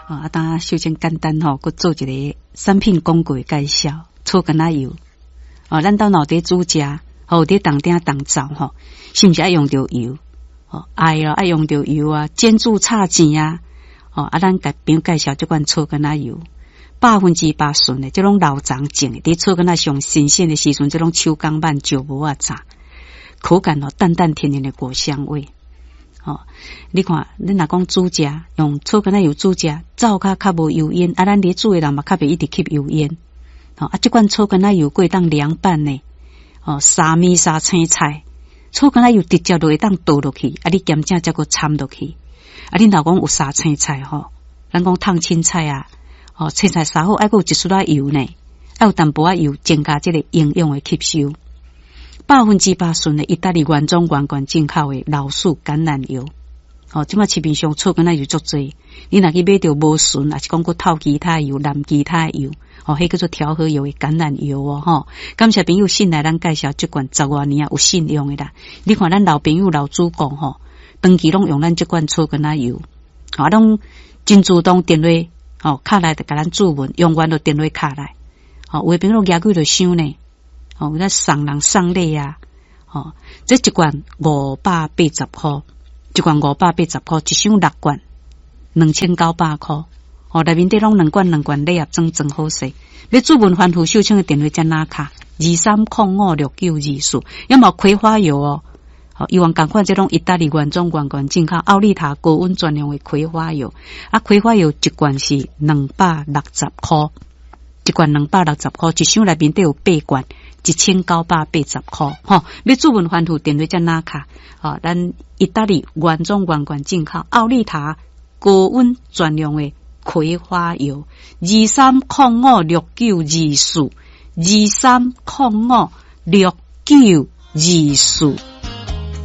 当首先简单吼，佮做一个产品广告介绍。醋橄榄油，咱到脑袋煮食，伫当顶当灶吼，是毋是爱用着油？爱用着油啊，煎煮炒煎啊，咱甲朋友介绍这款醋橄榄油，100%纯的，这种老长种的，伫醋橄榄上新鲜的时阵，这种手工慢石磨啊炸，口感淡淡甜甜的果香味。你看，你若讲煮食，用醋橄榄油煮食，灶较无油烟，咱咧煮的人嘛较袂一直吸油烟。这款醋橄榄油会当凉拌呢，沙米沙青菜，醋橄榄油直接就会当倒落去，你咸正再个掺落去，你若讲有沙青菜咱讲烫青菜啊，青菜沙好爱有一丝仔油呢，爱有淡薄仔油，增加这个营养的吸收。100%纯的意大利原装原罐进口的老树橄榄油，即摆市面上醋橄榄油足多，你若去买到无纯，还是讲过透其他油、蓝其他油。迄叫做调和油的橄榄油感谢朋友信赖咱介绍这款10多年有信用的啦。你看咱老朋友老主讲长期拢用咱这款醋橄榄油，拢真主动电话卡来就甲咱注文，永远都电话卡来，有的朋友牙贵就想呢，有咱送人送礼啊，这一罐580块，一罐580块，一箱6罐，2900块。内面底拢2罐礼盒装好势。要注文欢呼秀清的电话在哪卡？23056924，要么葵花油以往赶快这种意大利原装原罐进口奥利塔高温专用的葵花油，葵花油一罐是260块，一罐260块，一箱内面底有8罐，1980块。要注文欢呼电话在哪卡？咱意大利原装原罐进口奥利塔高温专用的葵花油23056924，23056924。